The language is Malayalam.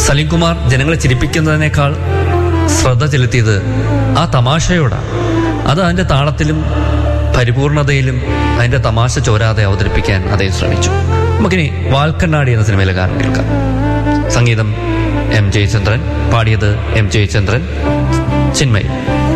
സലീംകുമാർ ജനങ്ങളെ ചിരിപ്പിക്കുന്നതിനേക്കാൾ ശ്രദ്ധ ചെലുത്തിയത് ആ തമാശയോടാണ്. അത് അതിൻ്റെ താളത്തിലും പരിപൂർണതയിലും അതിൻ്റെ തമാശ ചോരാതെ അവതരിപ്പിക്കാൻ അദ്ദേഹം ശ്രമിച്ചു. നമുക്കിനി വാൽക്കണ്ണാടി എന്ന സിനിമയിലെ ഗാനം കേൾക്കാം. സംഗീതം എം ജയചന്ദ്രൻ, പാടിയത് എം ജയചന്ദ്രൻ, ചിന്മയി.